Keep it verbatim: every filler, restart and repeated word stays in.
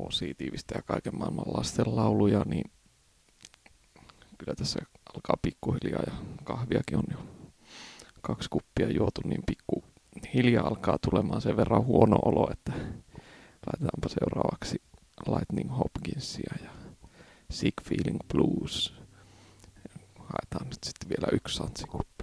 positiivista ja kaiken maailman lastenlauluja, niin kyllä tässä alkaa pikkuhiljaa ja kahviakin on jo kaksi kuppia juotu, niin pikku hiljaa alkaa tulemaan sen verran huono olo, että laitetaanpa seuraavaksi Lightning Hopkinsia ja Sick Feeling Blues. Haetaan nyt sitten vielä yksi santsikuppi.